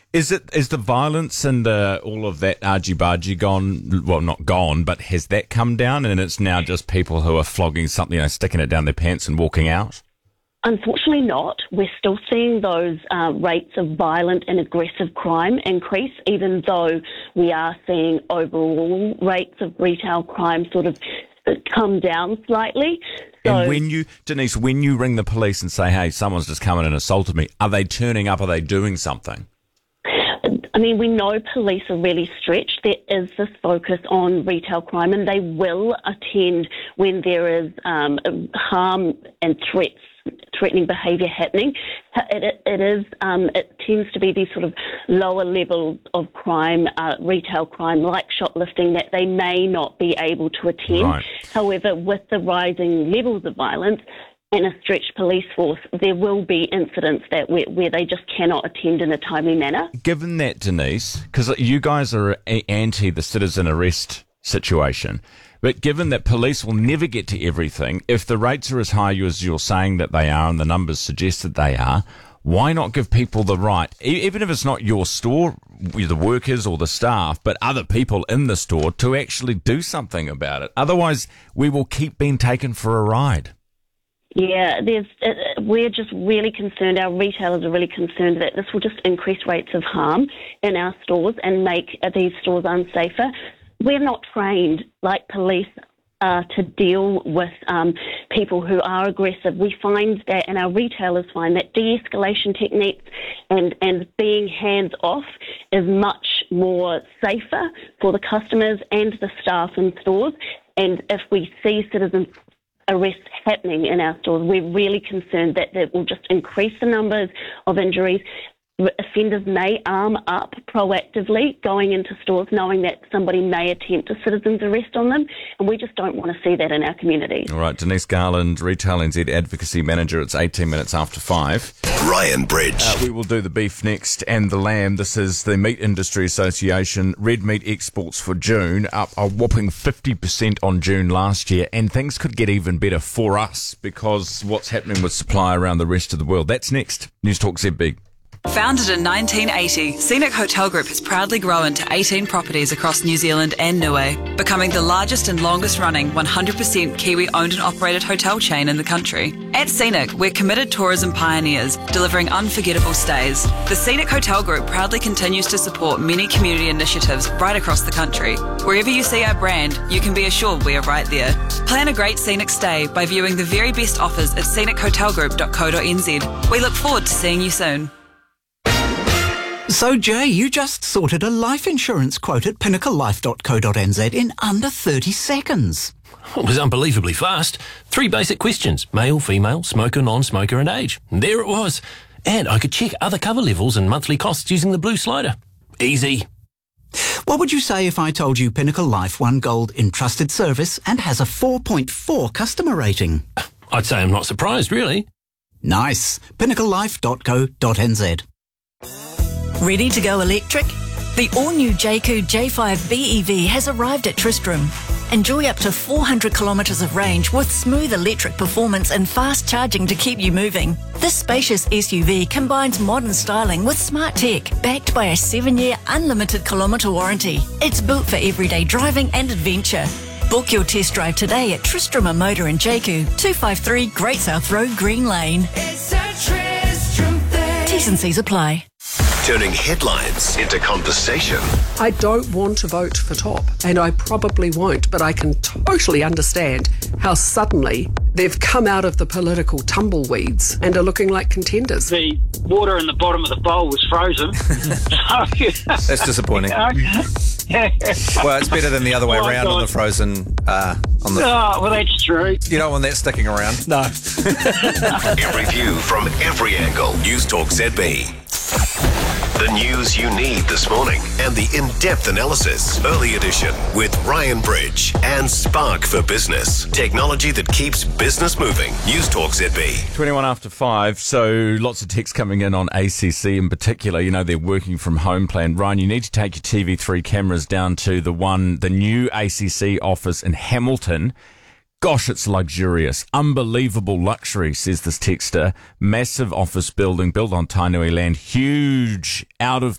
Is the violence and all of that argy-bargy gone? Well, not gone, but has that come down and it's now just people who are flogging something, sticking it down their pants and walking out? Unfortunately not. We're still seeing those rates of violent and aggressive crime increase, even though we are seeing overall rates of retail crime sort of come down slightly. So, and when you ring the police and say, hey, someone's just come in and assaulted me, are they turning up? Are they doing something? I mean, we know police are really stretched. There is this focus on retail crime, and they will attend when there is harm and threatening behaviour happening. It tends to be these sort of lower levels of crime, retail crime, like shoplifting, that they may not be able to attend. Right. However, with the rising levels of violence and a stretched police force, there will be incidents where they just cannot attend in a timely manner. Given that, Denise, because you guys are anti the citizen arrest situation, but given that police will never get to everything, if the rates are as high as you're saying that they are and the numbers suggest that they are, why not give people the right, even if it's not your store, the workers or the staff, but other people in the store, to actually do something about it? Otherwise, we will keep being taken for a ride. Yeah, we're just really concerned, our retailers are really concerned that this will just increase rates of harm in our stores and make these stores unsafer. We're not trained like police to deal with people who are aggressive. We find that, and our retailers find that de-escalation techniques and being hands-off is much more safer for the customers and the staff in stores. And if we see citizens arrests happening in our stores, we're really concerned that will just increase the numbers of injuries. Offenders may arm up proactively going into stores knowing that somebody may attempt a citizen's arrest on them, and we just don't want to see that in our community. All right, Denise Garland, Retail NZ Advocacy Manager. It's 18 minutes after 5. Ryan Bridge. We will do the beef next and the lamb. This is the Meat Industry Association. Red meat exports for June up a whopping 50% on June last year, and things could get even better for us because what's happening with supply around the rest of the world. That's next. News Talk ZB. Founded in 1980, Scenic Hotel Group has proudly grown to 18 properties across New Zealand and Niue, becoming the largest and longest running 100% Kiwi owned and operated hotel chain in the country. At Scenic, we're committed tourism pioneers, delivering unforgettable stays. The Scenic Hotel Group proudly continues to support many community initiatives right across the country. Wherever you see our brand, you can be assured we are right there. Plan a great scenic stay by viewing the very best offers at scenichotelgroup.co.nz. We look forward to seeing you soon. So, Jay, you just sorted a life insurance quote at pinnaclelife.co.nz in under 30 seconds. It was unbelievably fast. 3 basic questions: male, female, smoker, non-smoker and age. And there it was. And I could check other cover levels and monthly costs using the blue slider. Easy. What would you say if I told you Pinnacle Life won gold in trusted service and has a 4.4 customer rating? I'd say I'm not surprised, really. Nice. pinnaclelife.co.nz. Ready to go electric? The all-new Jayco J5 BEV has arrived at Tristram. Enjoy up to 400 kilometres of range with smooth electric performance and fast charging to keep you moving. This spacious SUV combines modern styling with smart tech, backed by a 7-year unlimited kilometre warranty. It's built for everyday driving and adventure. Book your test drive today at Tristram Motor in Jayco, 253 Great South Road, Green Lane. It's a Tristram thing. T's and C's apply. Turning headlines into conversation. I don't want to vote for Top, and I probably won't, but I can totally understand how suddenly they've come out of the political tumbleweeds and are looking like contenders. The water in the bottom of the bowl was frozen. That's disappointing. Well, it's better than the other way around on the frozen. Well, that's true. You don't want that sticking around. No. Every view from every angle. News Talk ZB. The news you need this morning and the in-depth analysis. Early edition with Ryan Bridge and Spark for Business. Technology that keeps business moving. News Talk ZB. 21 after 5, so lots of texts coming in on ACC in particular. You know, their working from home plan. Ryan, you need to take your TV3 cameras down to the new ACC office in Hamilton. Gosh, it's luxurious. Unbelievable luxury, says this texter. Massive office building built on Tainui land. Huge, out of